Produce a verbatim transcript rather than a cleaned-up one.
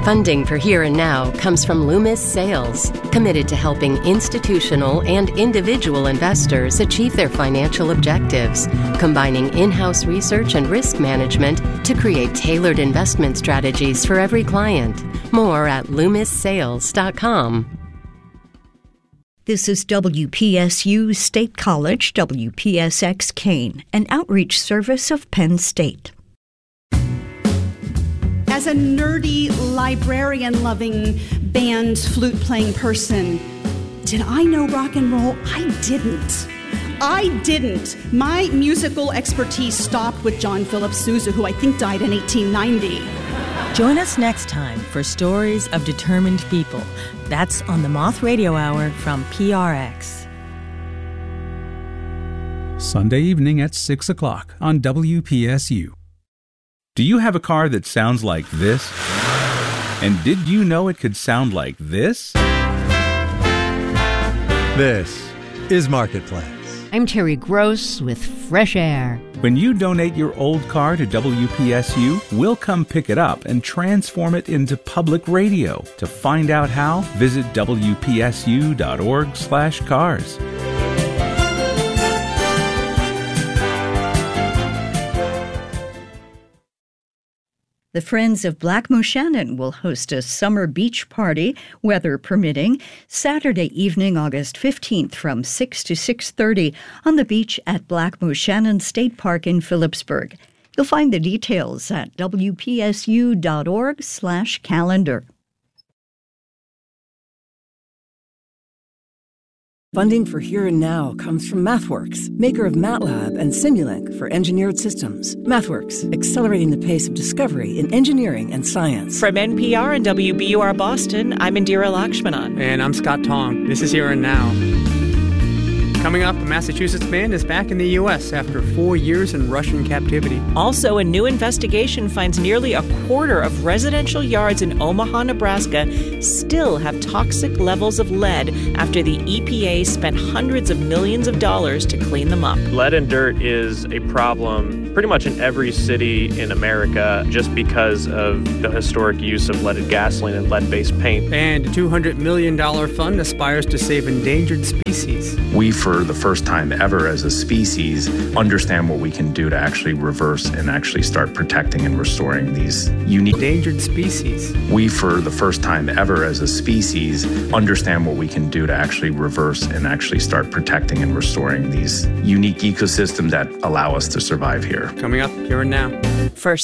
Funding for Here and Now comes from Loomis Sales, committed to helping institutional and individual investors achieve their financial objectives, combining in-house research and risk management to create tailored investment strategies for every client. More at loomis sales dot com. This is W P S U State College, W P S X Kane, an outreach service of Penn State. As a nerdy, librarian-loving, band, flute-playing person, did I know rock and roll? I didn't. I didn't. My musical expertise stopped with John Philip Sousa, who I think died in eighteen ninety. Join us next time for Stories of Determined People. That's on the Moth Radio Hour from P R X. Sunday evening at six o'clock on W P S U. Do you have a car that sounds like this? And did you know it could sound like this? This is Marketplace. I'm Terry Gross with Fresh Air. When you donate your old car to W P S U, we'll come pick it up and transform it into public radio. To find out how, visit W P S U dot org slash cars. The Friends of Black Moshannon will host a summer beach party, weather permitting, Saturday evening, August fifteenth from six to six thirty on the beach at Black Moshannon State Park in Phillipsburg. You'll find the details at W P S U dot org slash calendar. Funding for Here and Now comes from MathWorks, maker of MATLAB and Simulink for engineered systems. MathWorks, accelerating the pace of discovery in engineering and science. From N P R and W B U R Boston, I'm Indira Lakshmanan. And I'm Scott Tong. This is Here and Now. Coming up, a Massachusetts man is back in the U S after four years in Russian captivity. Also, a new investigation finds nearly a quarter of residential yards in Omaha, Nebraska still have toxic levels of lead after the E P A spent hundreds of millions of dollars to clean them up. Lead and dirt is a problem pretty much in every city in America just because of the historic use of leaded gasoline and lead-based paint. And a two hundred million dollars fund aspires to save endangered species. We, for the first time ever as a species, understand what we can do to actually reverse and actually start protecting and restoring these unique endangered species. We, for the first time ever as a species, understand what we can do to actually reverse and actually start protecting and restoring these unique ecosystems that allow us to survive here. Coming up, Here and Now. First